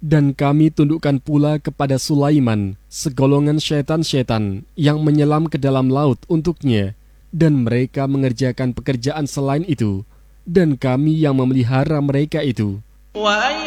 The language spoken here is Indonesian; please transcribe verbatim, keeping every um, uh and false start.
Dan kami tundukkan pula kepada Sulaiman segolongan syaitan-syaitan yang menyelam ke dalam laut untuknya, dan mereka mengerjakan pekerjaan selain itu, dan kami yang memelihara mereka itu.